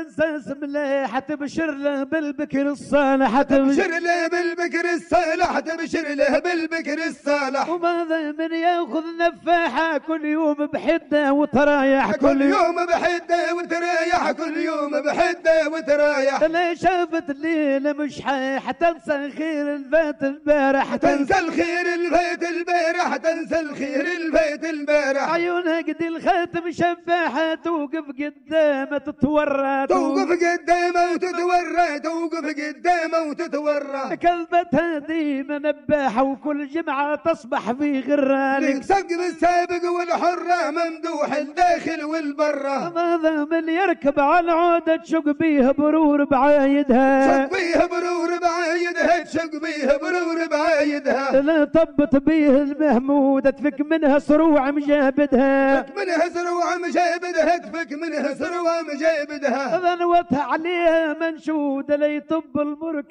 برنسس مليحة تبشر له بالبكر الصالح تبشر له بالبكر الصالح تبشر له بالبكر الصالح وماذا من ياخذ نفاحة كل يوم بحدة وترايح كل يوم بحدة وتريح كل يوم بحدة وتريح لا شافت الليلة مش حيح تنسى الخير الفات البارح تنسى الخير الفات البارح تنسى الخير الفات البارح عيونها قد الخاتم شفاحة توقف قدامه تتورط توقف قدامه وتتورى توقف قدامه وتتورى كلبتها ديما نباحة وكل جمعة تصبح في غرالك سقف السابق والحرة ممدوح الداخل والبرة ماذا من يركب على عودة تشق بيه برور بعايدها تشق بيه برور بعايدها تشق بيه برور بعايدها لا طبت بيه المهمودة تفك منها صروع مجابدها تفك منها صروع مجابدها تفك منها صروع مجابدها ذنوتها عليها منشودة ليطب المرك